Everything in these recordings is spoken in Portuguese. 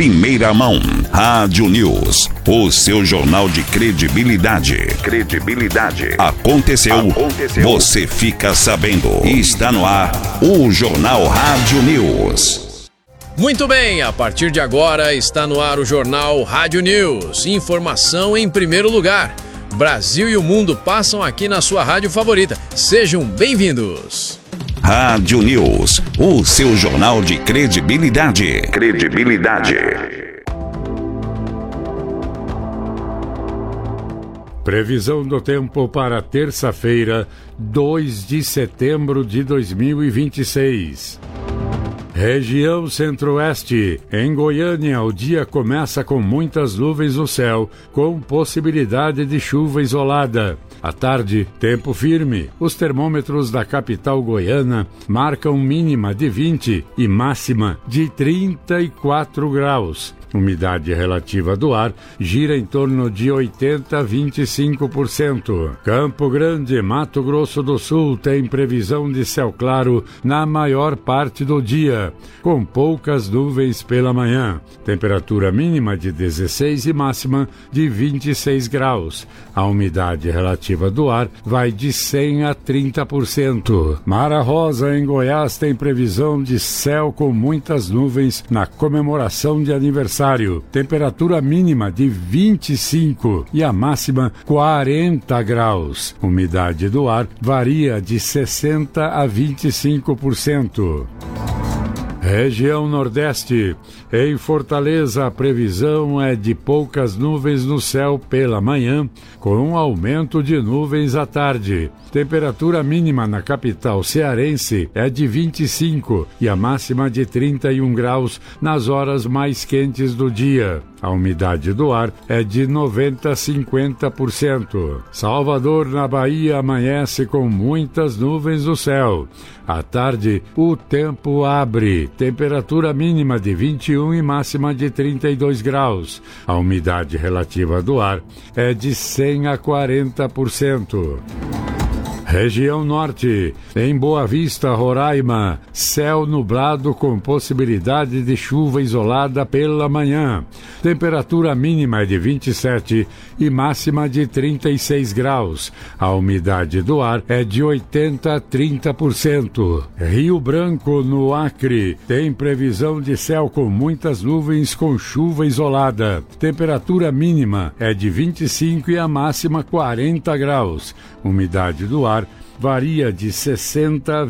primeira mão. Rádio News, o seu jornal de credibilidade. Aconteceu, você fica sabendo. Está no ar o Jornal Rádio News. Muito bem, a partir de agora está no ar o Jornal Rádio News. Informação em primeiro lugar. Brasil e o mundo passam aqui na sua rádio favorita. Sejam bem-vindos. Rádio News, o seu jornal de credibilidade. Previsão do tempo para terça-feira, 2 de setembro de 2026. Região Centro-Oeste. Em Goiânia, o dia começa com muitas nuvens no céu, com possibilidade de chuva isolada. À tarde, tempo firme. Os termômetros da capital goiana marcam mínima de 20 e máxima de 34 graus. Umidade relativa do ar gira em torno de 80 a 25%. Campo Grande, Mato Grosso do Sul, tem previsão de céu claro na maior parte do dia, com poucas nuvens pela manhã. Temperatura mínima de 16 e máxima de 26 graus. A umidade relativa do ar vai de 100 a 30%. Mara Rosa, em Goiás, tem previsão de céu com muitas nuvens na comemoração de aniversário. Temperatura mínima de 25 e a máxima 40 graus. Umidade do ar varia de 60 a 25%. Região Nordeste. Em Fortaleza, a previsão é de poucas nuvens no céu pela manhã, com um aumento de nuvens à tarde. Temperatura mínima na capital cearense é de 25 e a máxima de 31 graus nas horas mais quentes do dia. A umidade do ar é de 90 a 50%. Salvador, na Bahia, amanhece com muitas nuvens no céu. À tarde, o tempo abre. Temperatura mínima de 21 e máxima de 32 graus. A umidade relativa do ar é de 100 a 40%. Região Norte. Em Boa Vista, Roraima, céu nublado com possibilidade de chuva isolada pela manhã. Temperatura mínima é de 27 e máxima de 36 graus. A umidade do ar é de 80 a 30%. Rio Branco, no Acre, tem previsão de céu com muitas nuvens com chuva isolada. Temperatura mínima é de 25 e a máxima 40 graus. Umidade do ar varia de 60 a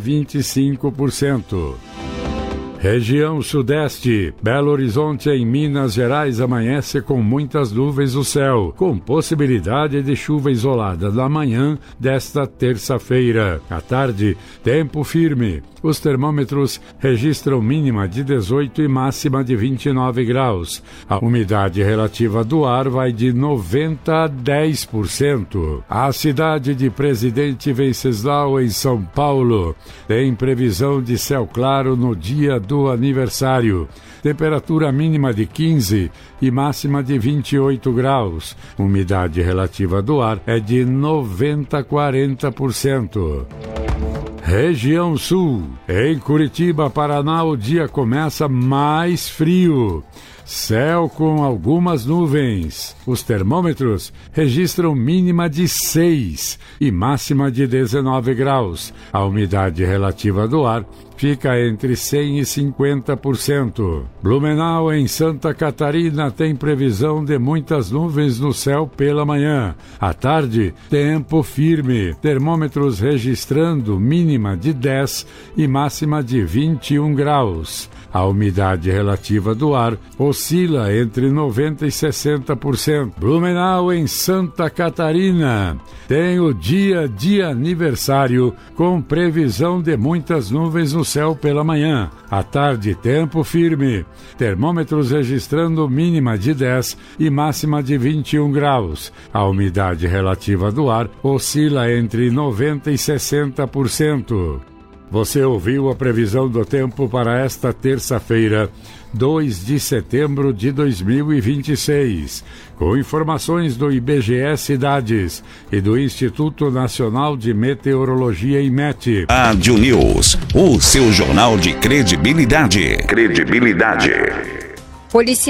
25%. Região Sudeste. Belo Horizonte, em Minas Gerais, amanhece com muitas nuvens no céu, com possibilidade de chuva isolada na manhã desta terça-feira. À tarde, tempo firme. Os termômetros registram mínima de 18 e máxima de 29 graus. A umidade relativa do ar vai de 90 a 10%. A cidade de Presidente Venceslau, em São Paulo, tem previsão de céu claro no dia do aniversário. Temperatura mínima de 15 e máxima de 28 graus. Umidade relativa do ar é de 90 a 40%. Região Sul. Em Curitiba, Paraná, o dia começa mais frio. Céu com algumas nuvens. Os termômetros registram mínima de 6 e máxima de 19 graus. A umidade relativa do ar fica entre 100 e 50%. Blumenau, em Santa Catarina, tem previsão de muitas nuvens no céu pela manhã. À tarde, tempo firme. Termômetros registrando mínima de 10 e máxima de 21 graus. A umidade relativa do ar oscila entre 90 e 60%. Blumenau, em Santa Catarina, tem o dia de aniversário com previsão de muitas nuvens no céu pela manhã. À tarde, tempo firme. Termômetros registrando mínima de 10 e máxima de 21 graus. A umidade relativa do ar oscila entre 90 e 60%. Você ouviu a previsão do tempo para esta terça-feira, 2 de setembro de 2026, com informações do IBGE Cidades e do Instituto Nacional de Meteorologia IMET. Rádio News, o seu jornal de credibilidade.